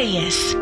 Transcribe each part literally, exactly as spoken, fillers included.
Aries.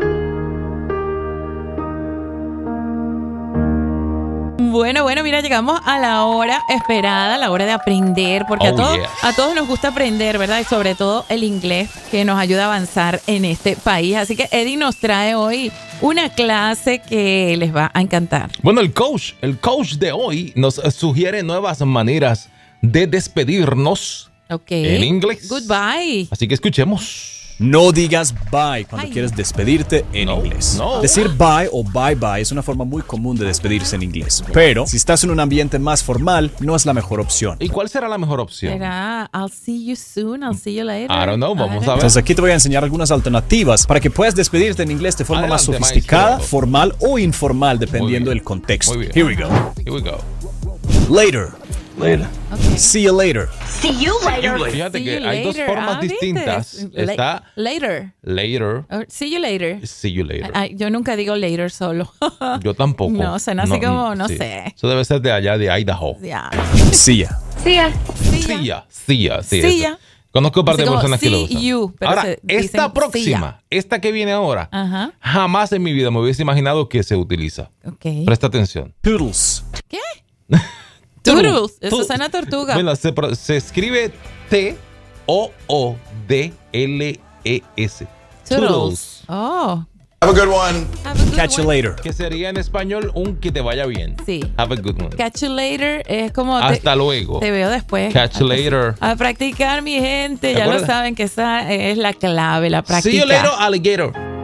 Bueno, bueno, mira, llegamos a la hora esperada, la hora de aprender, porque Oh, a, todos, yes. a todos nos gusta aprender, ¿verdad? Y sobre todo el inglés, que nos ayuda a avanzar en este país. Así que Eddie nos trae hoy una clase que les va a encantar. Bueno, el coach, el coach de hoy nos sugiere nuevas maneras de despedirnos Ok. en inglés. Goodbye. Así que escuchemos. No digas bye cuando Ay. quieres despedirte en No, inglés. no. Decir bye o bye bye es una forma muy común de despedirse en inglés. Pero si estás en un ambiente más formal, no es la mejor opción. ¿Y cuál será la mejor opción? Será, I'll see you soon, I'll see you later. I don't know, vamos a ver. Entonces aquí te voy a enseñar algunas alternativas para que puedas despedirte en inglés de forma más Adelante, sofisticada, maestro. formal o informal, Muy dependiendo bien. del contexto. Muy bien. Here we go. Here we go. Later. Later. Okay. See you later. See you later. Fíjate See que you hay dos later. formas Ah, ¿viste? distintas. La- Está Later. later, Or see you later. see you later. Ay, yo nunca digo later solo. Yo tampoco. No, suena así como, no sé. Eso debe ser de allá, de Idaho. Ya. See ya. See ya. Sí, Sí, ya. ya, sí, ya, sí. Sí, eso. ya. Conozco un par de Así como, personas que lo see usan. you, pero Ahora, se dicen esta sí, próxima, esta que viene ahora, Ajá. jamás en mi vida me hubiese imaginado que se utiliza. Ok. Presta atención. Toodles. ¿Qué? Toodles. Eso Tu- suena a tortuga. Bueno, se, pro- se escribe T O O D L E S. Toodles. Oh. Have a good one. Have a good Catch you one. later. Que sería en español un que te vaya bien. Sí. Have a good one. Catch you later es como... te- Hasta luego. Te veo después. Catch you later. A practicar, mi gente. ¿Te Ya lo acuerdas? saben que esa es la clave, la práctica. See you later, alligator.